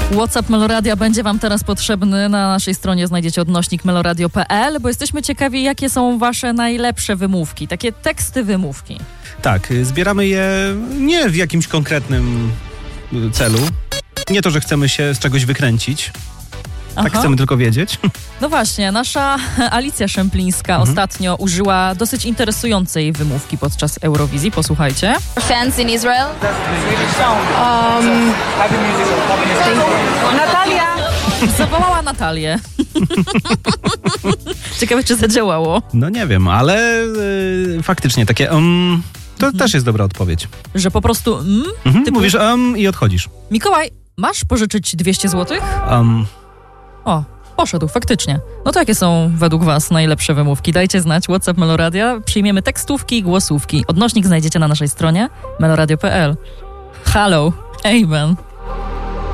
WhatsApp Meloradia będzie wam teraz potrzebny. Na naszej stronie znajdziecie odnośnik meloradio.pl, bo jesteśmy ciekawi, jakie są wasze najlepsze wymówki, takie teksty wymówki. Tak, zbieramy je nie w jakimś konkretnym celu. Nie to, że chcemy się z czegoś wykręcić. Tak chcemy tylko wiedzieć. No właśnie, nasza Alicja Szemplińska ostatnio użyła dosyć interesującej wymówki podczas Eurowizji. Posłuchajcie. Fans in Israel? Natalia! Zawołała Natalię. Ciekawe, czy zadziałało. No nie wiem, ale faktycznie takie to też jest dobra odpowiedź. Że po prostu typu... Mówisz i odchodzisz. Mikołaj, masz pożyczyć 200 zł? O, poszedł, faktycznie. No to jakie są według was najlepsze wymówki? Dajcie znać, WhatsApp Meloradia. Przyjmiemy tekstówki i głosówki. Odnośnik znajdziecie na naszej stronie meloradio.pl. Halo, Amen.